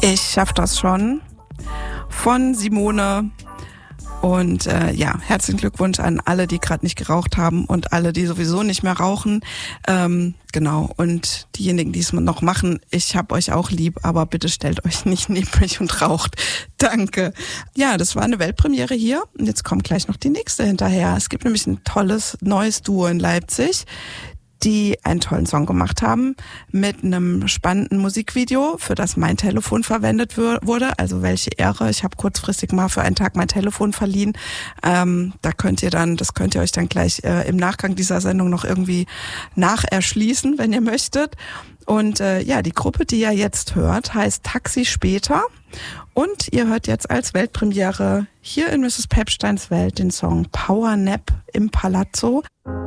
Ich schaff das schon von Simone. Und herzlichen Glückwunsch an alle, die gerade nicht geraucht haben und alle, die sowieso nicht mehr rauchen. Genau, und diejenigen, die es noch machen, ich hab euch auch lieb, aber bitte stellt euch nicht neben mich und raucht. Danke. Ja, das war eine Weltpremiere hier und jetzt kommt gleich noch die nächste hinterher. Es gibt nämlich ein tolles neues Duo in Leipzig, die einen tollen Song gemacht haben mit einem spannenden Musikvideo, für das mein Telefon verwendet wurde. Also welche Ehre. Ich habe kurzfristig mal für einen Tag mein Telefon verliehen. Das könnt ihr euch dann gleich im Nachgang dieser Sendung noch irgendwie nacherschließen, wenn ihr möchtet. Und die Gruppe, die ihr jetzt hört, heißt Taxi später. Und ihr hört jetzt als Weltpremiere hier in Mrs. Pepsteins Welt den Song Power Nap im Palazzo.